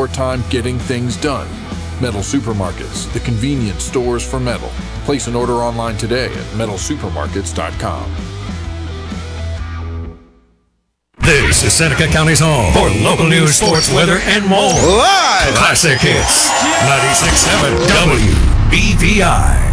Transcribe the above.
more time getting things done. Metal Supermarkets, the convenience stores for metal. Place an order online today at metalsupermarkets.com. This is Seneca County's home for local news, sports, weather, and more. Live! Classic Hits, 96.7 WBVI.